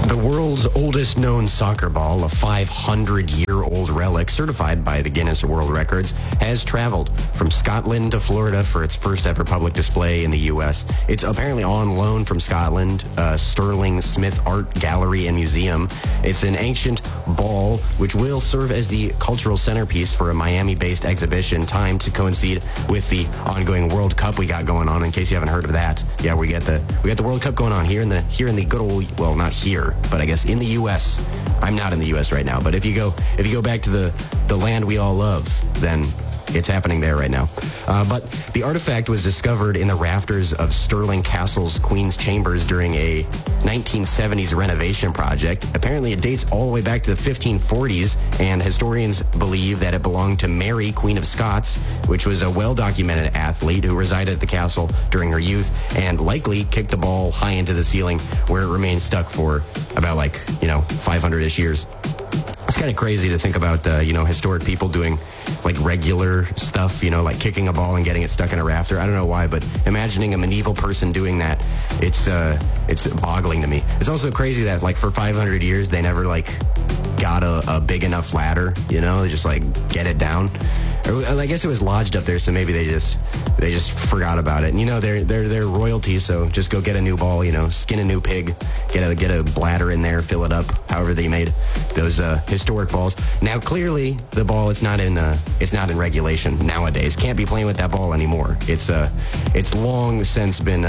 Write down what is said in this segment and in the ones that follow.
The world's oldest known soccer ball, a 500-year-old relic certified by the Guinness World Records, has traveled from Scotland to Florida for its first ever public display in the U.S. It's apparently on loan from Scotland, Sterling Smith Art Gallery and Museum. It's an ancient ball which will serve as the cultural centerpiece for a Miami-based exhibition timed to coincide with the ongoing World Cup we got going on. In case you haven't heard of that, yeah, we got the World Cup going on here in the good old, well, not here, but I guess in the U.S. I'm not in the U.S. right now, but if you go back to the land we all love, then it's happening there right now. But the artifact was discovered in the rafters of Stirling Castle's Queen's Chambers during a 1970s renovation project. Apparently, it dates all the way back to the 1540s, and historians believe that it belonged to Mary, Queen of Scots, which was a well-documented athlete who resided at the castle during her youth and likely kicked the ball high into the ceiling, where it remained stuck for about 500-ish years. It's kind of crazy to think about, historic people doing regular stuff, like kicking a ball and getting it stuck in a rafter. I don't know why, but imagining a medieval person doing that, it's boggling to me. It's also crazy that for 500 years they never got a big enough ladder, they just get it down. Or, I guess it was lodged up there, so maybe they just forgot about it. And they're royalty, so just go get a new ball, skin a new pig, get a bladder in there, fill it up, however they made those historic balls. Now clearly the ball it's not in regulation nowadays. Can't be playing with that ball anymore. It's long since been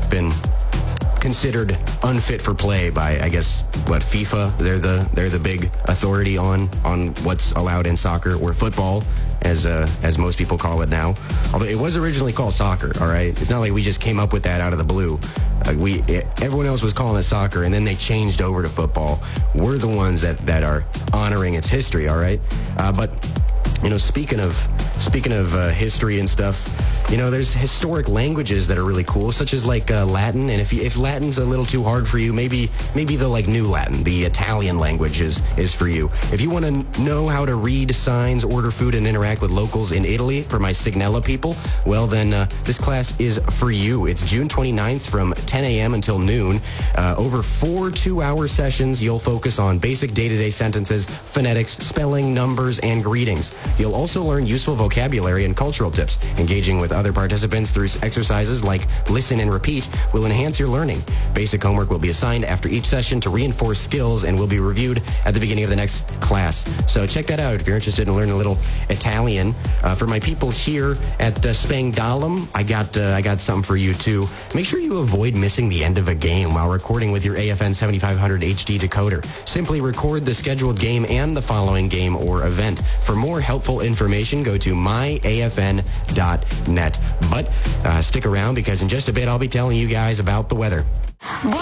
considered unfit for play by, I guess, FIFA. They're the big authority on what's allowed in soccer, or football, as most people call it now. Although it was originally called soccer, all right? It's not like we just came up with that out of the blue. Everyone else was calling it soccer, and then they changed over to football. We're the ones that are honoring its history, all right? But speaking of history and stuff, there's historic languages that are really cool, such as Latin. And if Latin's a little too hard for you, maybe the New Latin, the Italian language is for you. If you want to know how to read signs, order food, and interact with locals in Italy, for my Signella people, well then this class is for you. It's June 29th from 10 a.m. until noon. Over 4 2-hour sessions, you'll focus on basic day-to-day sentences, phonetics, spelling, numbers, and greetings. You'll also learn useful vocabulary and cultural tips. Engaging with other participants through exercises like listen and repeat will enhance your learning. Basic homework will be assigned after each session to reinforce skills and will be reviewed at the beginning of the next class. So check that out if you're interested in learning a little Italian. For my people here at Spangdahlem, I got something for you too. Make sure you avoid missing the end of a game while recording with your AFN 7500 HD decoder. Simply record the scheduled game and the following game or event. For more helpful information, go to myafn.net. But stick around, because in just a bit I'll be telling you guys about the weather.